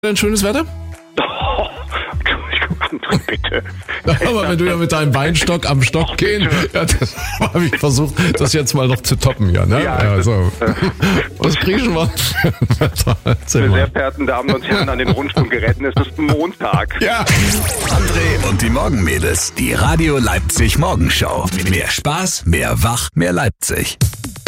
Ein schönes Wetter? Bitte. Aber wenn du ja mit deinem Weinstock am Stock gehen, ja, das habe ich versucht, das jetzt mal noch zu toppen, ja, ne? Ja, so. Was kriechen wir? Meine sehr verehrten Damen und Herren an den Rundfunkgeräten, es ist Montag. Ja. André und die Morgenmädels, die Radio Leipzig Morgenshow. Mehr Spaß, mehr Wach, mehr Leipzig.